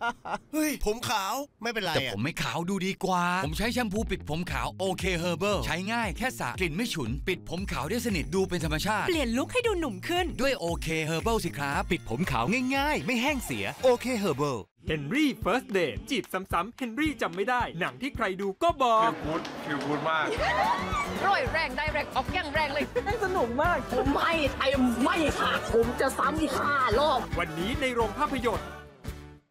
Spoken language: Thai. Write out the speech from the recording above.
เฮ้ยผมขาวไม่เป็นไรแต่ผมไม่ขาวดูดีกว่าผมใช้แชมพูปิดผมขาวโอเคเฮอร์เบิลใช้ง่ายแค่สระกลิ่นไม่ฉุนปิดผมขาวได้สนิทดูเป็นธรรมชาติเปลี่ยนลุคให้ดูหนุ่มขึ้นด้วยโอเคเฮอร์เบิลสิครับปิดผมขาวง่ายๆไม่แห้งเสียโอเคเฮอร์เบิลเฮนรี่เฟิร์สเดทจีบซ้ำๆเฮนรี่จำไม่ได้หนังที่ใครดูก็บอกฟิลกูดมากร่อยแรงได้แรงออกยังแรงเลยสนุกมากผมไม่ค่ะผมจะซ้ำอีก5 รอบวันนี้ในโรงภาพยนตร์